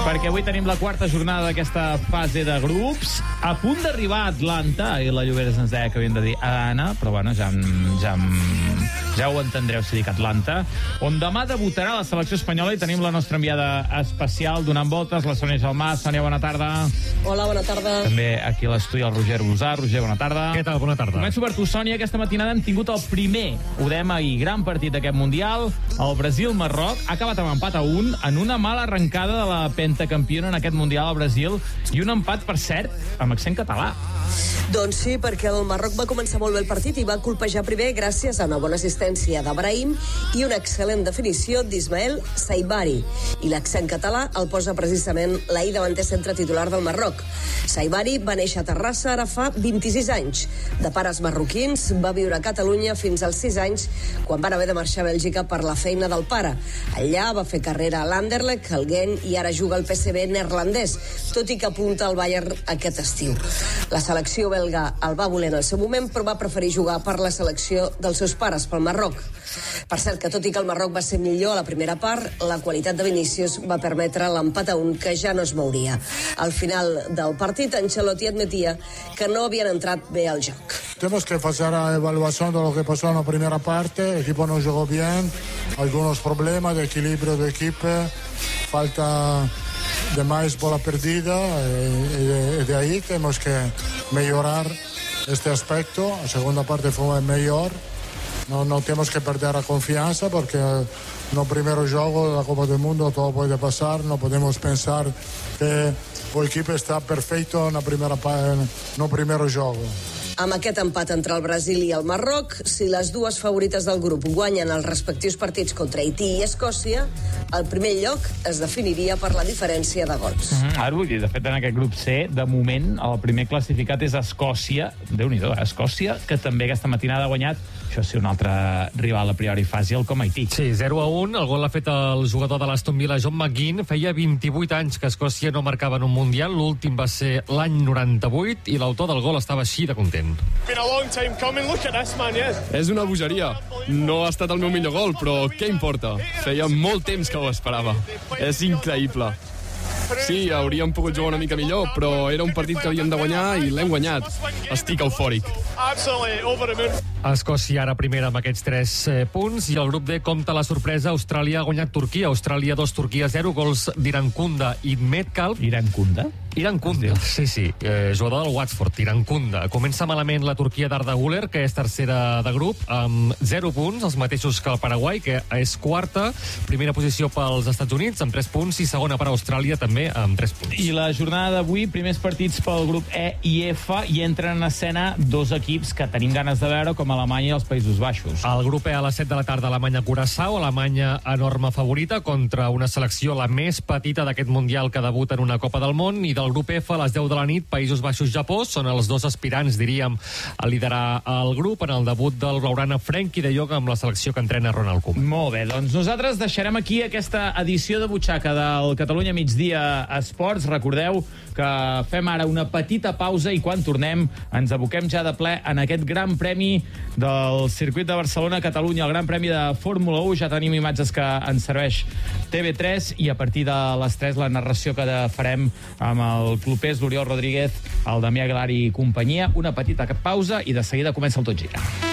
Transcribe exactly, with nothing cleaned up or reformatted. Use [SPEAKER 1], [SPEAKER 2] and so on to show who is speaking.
[SPEAKER 1] perquè avui tenim la quarta jornada d'aquesta fase de grups. A punt d'arribar a Atlanta, i la Lloberes ens deia que havien de dir Anna, però bueno, ja, ja, ja ho entendreu si dic Atlanta, on demà debutarà la selecció espanyola i tenim la nostra enviada especial donant voltes, la Sònia Gelmà. Sònia, bona tarda.
[SPEAKER 2] Hola, bona tarda.
[SPEAKER 1] També aquí a l'estudi el Roger Bosà. Roger, bona tarda.
[SPEAKER 3] Què tal? Bona tarda.
[SPEAKER 1] Començo per tu, Sònia. Aquesta matinada hem tingut el primer, ho dèiem ahir, gran partit d'aquest Mundial, el Brasil-Marroc. Ha acabat amb empat a un, en una mala arrencada de la pentacampiona en aquest Mundial al Brasil, i un empat, per cert, amb accent català.
[SPEAKER 2] Doncs sí, perquè el Marroc va començar molt bé el partit i va colpejar primer gràcies a una bona assistència de Brahim i una excel·lent definició d'Ismael Saibari. I l'accent català el posa precisament l'ahir davanter centre titular del Marroc. Saibari va néixer a Terrassa ara fa vint-i-sis anys. De pares marroquins, va viure a Catalunya fins als sis anys, quan van haver de marxar a Bèlgica per la feina del pare. Allà va fer carrera a l'Anderlecht, al Gent, i ara juga al P S V neerlandès, tot i que apunta al Bayern aquest estiu. La selecció belga el va voler en el seu moment, però va preferir jugar per la selecció dels seus pares, pel Marroc. Per cert, que tot i que el Marroc va ser millor a la primera part, la qualitat de Vinícius va permetre l'empat a un que ja no es mouria. Al final del partit, Ancelotti admetia que no havien entrat bé al joc.
[SPEAKER 4] Tenemos que hacer la evaluación de lo que pasó en la primera parte. El equipo no jugó bien, algunos problemas de equilibrio de equipo, falta de más bola perdida, y de, de ahí tenemos que mejorar este aspecto. La segunda parte fue mejor. No, no tenemos que perder la confianza porque no primero juego de la Copa del Mundo todo puede pasar. No podemos pensar que el equipo está perfecto en la primera en no primero juego.
[SPEAKER 2] Amb aquest empat entre el Brasil i el Marroc, si les dues favorites del grup guanyen els respectius partits contra Haití i Escòcia, el primer lloc es definiria per la diferència de gols.
[SPEAKER 1] Mm-hmm. Ara vull dir, de fet, en aquest grup C, de moment, el primer classificat és Escòcia. Déu-n'hi-do, eh? Escòcia, que també aquesta matinada ha guanyat, això sí, un altre rival a priori fàcil, com Haití.
[SPEAKER 3] Sí, zero a un, el gol l'ha fet el jugador de l'Aston Villa, John McGinn. Feia vint-i-vuit anys que Escòcia no marcava en un Mundial, l'últim va ser l'any noranta-vuit, i l'autor del gol estava així de content.
[SPEAKER 5] És una bogeria. No ha estat el meu millor gol, però què importa? Feia molt temps que ho esperava. És increïble. Sí, hauríem pogut jugar una mica millor, però era un partit que havíem de guanyar i l'hem guanyat. Estic eufòric.
[SPEAKER 3] Escòcia ara primera amb aquests tres eh, punts, i el grup D compta la sorpresa. Austràlia ha guanyat Turquia. Austràlia dos, Turquia zero, gols d'Irankunda i Metcalf.
[SPEAKER 1] Irankunda?
[SPEAKER 3] Irankunda, sí, sí, eh, jugador del Watford, Irankunda. Comença malament la Turquia d'Arda Güler, que és tercera de grup, amb zero punts, els mateixos que el Paraguai, que és quarta. Primera posició pels Estats Units, amb tres punts, i segona per Austràlia, també amb tres punts.
[SPEAKER 1] I la jornada d'avui, primers partits pel grup E i F, i entren en escena dos equips que tenim ganes de veure, com Alemanya i els Països Baixos.
[SPEAKER 3] El grup E a les set de la tarda, Alemanya-Curaçao. Alemanya enorme favorita contra una selecció la més petita d'aquest Mundial que debuta en una Copa del Món, i del grup F a les deu de la nit, Països Baixos-Japó. Són els dos aspirants, diríem, a liderar el grup en el debut del blaugrana Frenkie de Jong amb la selecció que entrena Ronald Koeman.
[SPEAKER 1] Molt bé, doncs nosaltres deixarem aquí aquesta edició de butxaca del Catalunya Migdia Esports. Recordeu que fem ara una petita pausa i quan tornem ens aboquem ja de ple en aquest gran premi del circuit de Barcelona-Catalunya, el gran premi de Fórmula u. Ja tenim imatges que ens serveix T V tres, i a partir de les tres la narració que farem amb el clubers, l'Oriol Rodríguez, el Damià Aguilar i companyia. Una petita pausa i de seguida comença el Tot Gira.